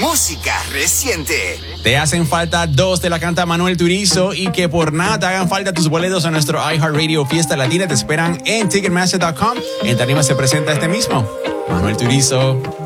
música reciente. Te hacen falta 2, te la canta Manuel Turizo, y que por nada te hagan falta tus boletos a nuestro iHeartRadio Fiesta Latina. Te esperan en Ticketmaster.com. En tarima se presenta este mismo, Manuel Turizo.